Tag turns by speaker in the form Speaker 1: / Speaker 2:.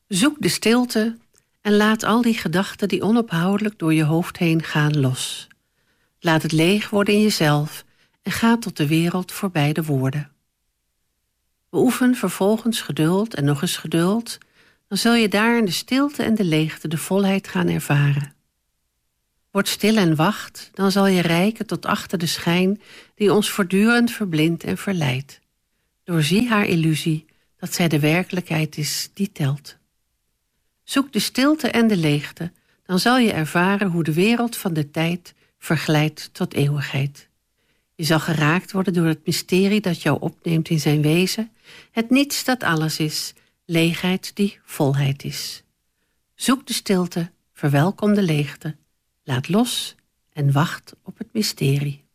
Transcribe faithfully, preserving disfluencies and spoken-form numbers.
Speaker 1: Zoek de stilte en laat al die gedachten die onophoudelijk door je hoofd heen gaan los. Laat het leeg worden in jezelf en ga tot de wereld voorbij de woorden. Beoefen vervolgens geduld en nog eens geduld, dan zul je daar in de stilte en de leegte de volheid gaan ervaren. Word stil en wacht, dan zal je reiken tot achter de schijn die ons voortdurend verblindt en verleidt. Doorzie haar illusie, dat zij de werkelijkheid is die telt. Zoek de stilte en de leegte, dan zal je ervaren hoe de wereld van de tijd verglijdt tot eeuwigheid. Je zal geraakt worden door het mysterie dat jou opneemt in zijn wezen, het niets dat alles is, leegheid die volheid is. Zoek de stilte, verwelkom de leegte, laat los en wacht op het mysterie.